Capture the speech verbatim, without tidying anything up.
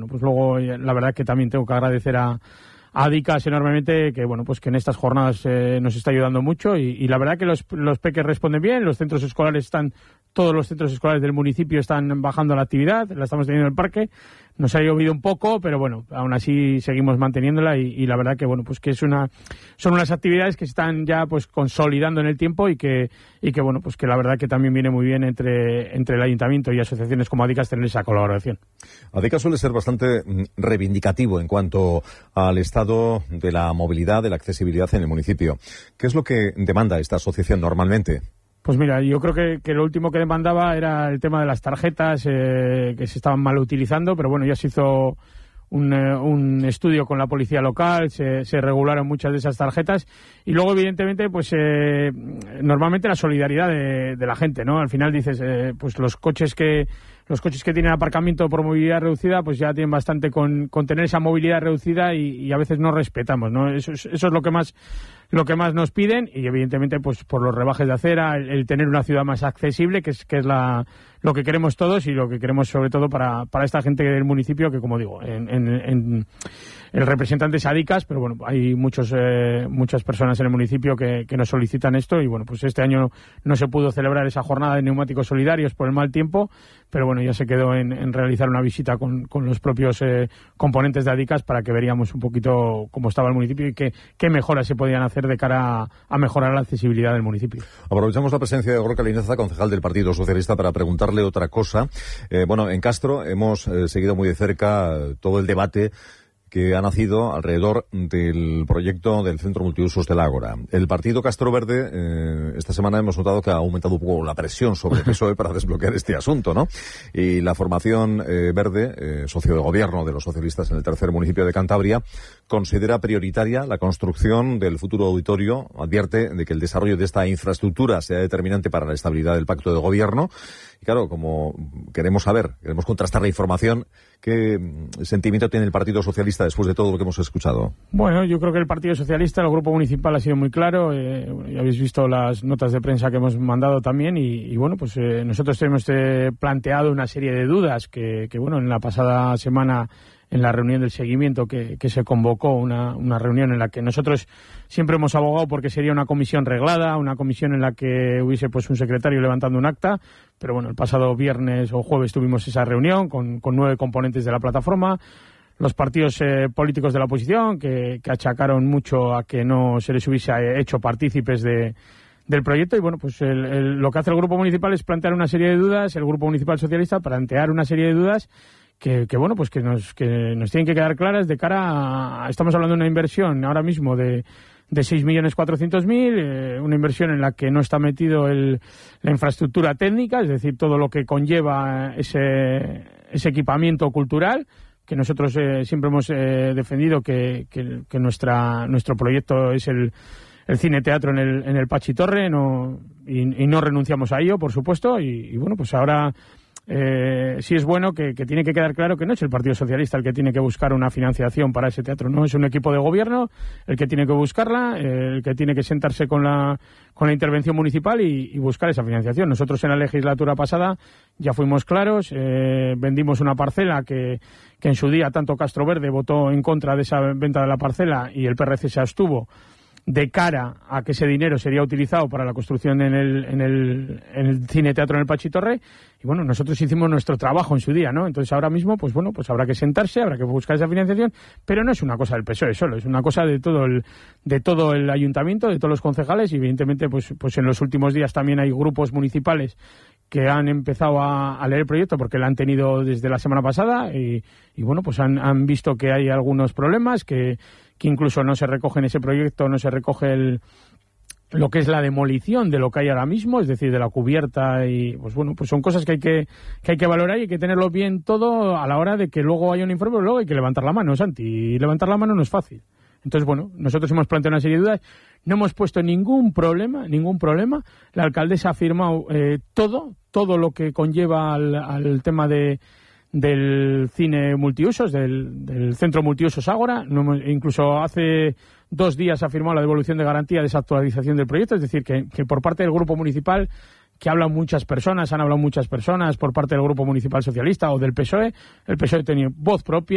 pues luego la verdad que también tengo que agradecer a a Adicas enormemente, que bueno, pues que en estas jornadas eh, nos está ayudando mucho y, y la verdad que los, los peques responden bien, los centros escolares están, todos los centros escolares del municipio están bajando la actividad, la estamos teniendo en el parque, nos ha llovido un poco, pero bueno, aún así seguimos manteniéndola y, y la verdad que bueno, pues que es una, son unas actividades que se están ya pues consolidando en el tiempo y que, y que bueno, pues que la verdad que también viene muy bien entre, entre el ayuntamiento y asociaciones como Adicas tener esa colaboración. Adicas suele ser bastante reivindicativo en cuanto al estado de la movilidad, de la accesibilidad en el municipio. ¿Qué es lo que demanda esta asociación normalmente? Pues mira, yo creo que, que lo último que demandaba era el tema de las tarjetas eh, que se estaban mal utilizando, pero bueno, ya se hizo un, eh, un estudio con la policía local, se, se regularon muchas de esas tarjetas y luego evidentemente pues eh, normalmente la solidaridad de, de la gente, ¿no? Al final dices, eh, pues los coches que los coches que tienen aparcamiento por movilidad reducida pues ya tienen bastante con, con tener esa movilidad reducida y, y a veces no respetamos, ¿no? Eso es, eso es lo que más lo que más nos piden y evidentemente pues por los rebajes de acera, el, el tener una ciudad más accesible, que es que es la lo que queremos todos y lo que queremos sobre todo para, para esta gente del municipio que, como digo, en, en, en el representante es Adicas, pero bueno, hay muchos eh, muchas personas en el municipio que, que nos solicitan esto y bueno, pues este año no se pudo celebrar esa jornada de neumáticos solidarios por el mal tiempo, pero bueno, ya se quedó en, en realizar una visita con, con los propios eh, componentes de Adicas para que veríamos un poquito cómo estaba el municipio y qué, qué mejoras se podían hacer de cara a, a mejorar la accesibilidad del municipio. Aprovechamos la presencia de Gorka Linaza, concejal del Partido Socialista, para preguntarle otra cosa. Eh, bueno, en Castro hemos eh, seguido muy de cerca eh, todo el debate que ha nacido alrededor del proyecto del Centro Multiusos del Ágora. El Partido Castro Verde, eh, esta semana hemos notado que ha aumentado un poco la presión sobre el P S O E para desbloquear este asunto, ¿no? Y la formación eh, verde, eh, socio de gobierno de los socialistas en el tercer municipio de Cantabria, considera prioritaria la construcción del futuro auditorio, advierte de que el desarrollo de esta infraestructura sea determinante para la estabilidad del pacto de gobierno. Y claro, como queremos saber, queremos contrastar la información, ¿qué sentimiento tiene el Partido Socialista después de todo lo que hemos escuchado? Bueno, yo creo que el Partido Socialista, el Grupo Municipal ha sido muy claro, eh, ya habéis visto las notas de prensa que hemos mandado también y, y bueno, pues eh, nosotros hemos eh, planteado una serie de dudas que, que bueno, en la pasada semana en la reunión del seguimiento que, que se convocó, una, una reunión en la que nosotros siempre hemos abogado porque sería una comisión reglada, una comisión en la que hubiese pues un secretario levantando un acta, pero bueno, el pasado viernes o jueves tuvimos esa reunión con, con nueve componentes de la plataforma, los partidos eh, políticos de la oposición que, que achacaron mucho a que no se les hubiese hecho partícipes de del proyecto y bueno, pues el, el, lo que hace el Grupo Municipal es plantear una serie de dudas, el Grupo Municipal Socialista plantear una serie de dudas que, que bueno, pues que nos, que nos tienen que quedar claras de cara a, estamos hablando de una inversión ahora mismo de, de seis millones cuatrocientos mil, eh, una inversión en la que no está metido el, la infraestructura técnica, es decir, todo lo que conlleva ese, ese equipamiento cultural, que nosotros eh, siempre hemos eh, defendido que, que, que nuestra, nuestro proyecto es el el cine-teatro en el, en el Pachitorre, no, y, y no renunciamos a ello, por supuesto, y, y bueno, pues ahora eh, sí es bueno que, que tiene que quedar claro que no es el Partido Socialista el que tiene que buscar una financiación para ese teatro, no es un equipo de gobierno el que tiene que buscarla, eh, el que tiene que sentarse con la, con la intervención municipal y, y buscar esa financiación. Nosotros en la legislatura pasada ya fuimos claros, eh, vendimos una parcela que, que en su día tanto Castro Verde votó en contra de esa venta de la parcela y el P R C se abstuvo de cara a que ese dinero sería utilizado para la construcción en el, en el, en el cine teatro en el Pachitorre. Y bueno, nosotros hicimos nuestro trabajo en su día, ¿no? Entonces ahora mismo, pues bueno, pues habrá que sentarse, habrá que buscar esa financiación, pero no es una cosa del P S O E solo, es una cosa de todo el, de todo el ayuntamiento, de todos los concejales, y evidentemente, pues, pues en los últimos días también hay grupos municipales que han empezado a, a leer el proyecto porque lo han tenido desde la semana pasada y, y bueno, pues han, han visto que hay algunos problemas, que, que incluso no se recoge en ese proyecto, no se recoge el, lo que es la demolición de lo que hay ahora mismo, es decir, de la cubierta y pues bueno, pues son cosas que hay que, que hay que valorar y hay que tenerlo bien todo a la hora de que luego haya un informe, pero luego hay que levantar la mano, Santi, y levantar la mano no es fácil. Entonces, bueno, nosotros hemos planteado una serie de dudas, no hemos puesto ningún problema, ningún problema. La alcaldesa ha firmado eh, todo, todo lo que conlleva al, al tema de del cine multiusos, del, del centro multiusos Ágora. No hemos, incluso hace dos días ha firmado la devolución de garantía de esa actualización del proyecto, es decir, que, que por parte del Grupo Municipal, que hablan muchas personas, han hablado muchas personas por parte del Grupo Municipal Socialista o del P S O E, el P S O E tenía voz propia.